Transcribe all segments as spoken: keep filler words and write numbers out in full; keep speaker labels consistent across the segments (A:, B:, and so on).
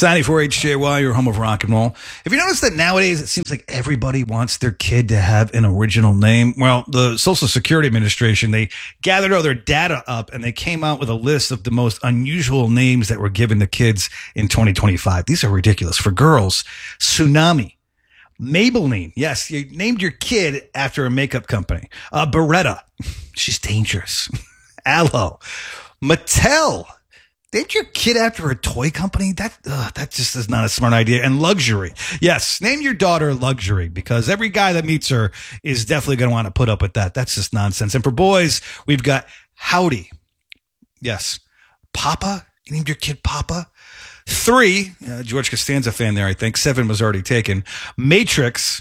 A: It's ninety-four H J Y, your home of rock and roll. Have you noticed that nowadays it seems like everybody wants their kid to have an original name? Well, the Social Security Administration, they gathered all their data up and they came out with a list of the most unusual names that were given to kids in twenty twenty-five. These are ridiculous. For girls, Tsunami. Maybelline. Yes, you named your kid after a makeup company. Uh, Beretta. She's dangerous. Aloe. Mattel. Named your kid after a toy company? That uh, that just is not a smart idea. And Luxury. Yes, name your daughter Luxury, because every guy that meets her is definitely going to want to put up with that. That's just nonsense. And for boys, we've got Howdy. Yes. Papa. You named your kid Papa? Three, uh, George Costanza fan there, I think. Seven was already taken. Matrix.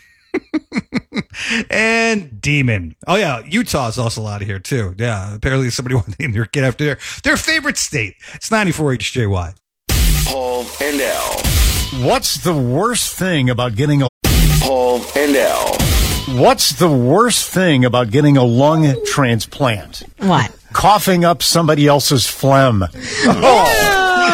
A: And Demon. Oh, yeah. Utah's also out of here, too. Yeah. Apparently somebody wanted to name their kid after their, their favorite state. It's ninety-four H J Y.
B: Paul and L.
C: What's the worst thing about getting a...
B: Paul and L.
C: What's the worst thing about getting a lung transplant?
D: What?
C: Coughing up somebody else's phlegm. Oh.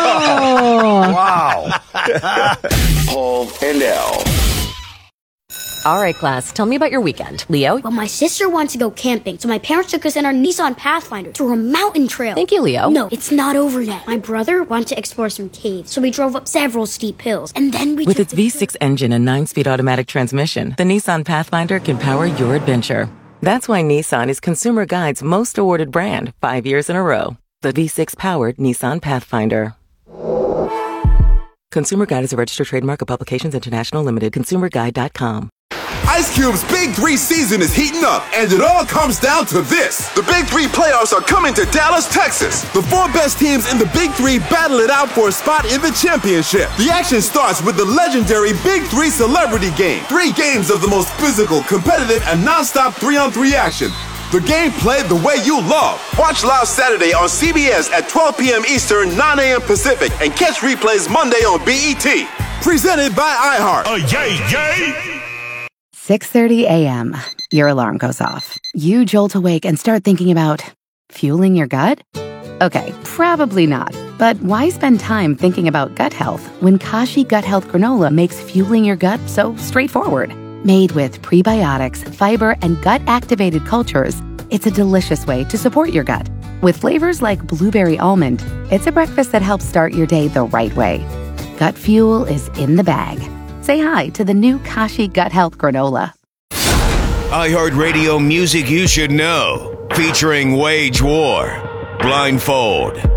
C: Wow.
B: Paul and L.
E: All right, class, tell me about your weekend. Leo?
F: Well, my sister wants to go camping, so my parents took us in our Nissan Pathfinder to a mountain trail.
E: Thank you, Leo.
F: No, it's not over yet. My brother wanted to explore some caves, so we drove up several steep hills, and then we
G: With
F: took
G: its
F: the
G: V six engine and nine-speed automatic transmission, the Nissan Pathfinder can power your adventure. That's why Nissan is Consumer Guide's most awarded brand, five years in a row. The V six-powered Nissan Pathfinder. Consumer Guide is a registered trademark of Publications International Limited. consumer guide dot com.
H: Ice Cube's Big Three season is heating up, and it all comes down to this. The Big Three playoffs are coming to Dallas, Texas. The four best teams in the Big Three battle it out for a spot in the championship. The action starts with the legendary Big Three Celebrity Game. Three games of the most physical, competitive, and non-stop three-on-three action. The game played the way you love. Watch live Saturday on C B S at twelve p.m. Eastern, nine a.m. Pacific, and catch replays Monday on B E T. Presented by iHeart.
I: Oh, yay, yay!
J: six thirty a.m. Your alarm goes off. You jolt awake and start thinking about fueling your gut? Okay, probably not. But why spend time thinking about gut health when Kashi Gut Health Granola makes fueling your gut so straightforward? Made with prebiotics, fiber, and gut-activated cultures, it's a delicious way to support your gut. With flavors like blueberry almond, it's a breakfast that helps start your day the right way. Gut fuel is in the bag. Say hi to the new Kashi Gut Health Granola.
B: iHeartRadio music you should know. Featuring Wage War, Blindfold.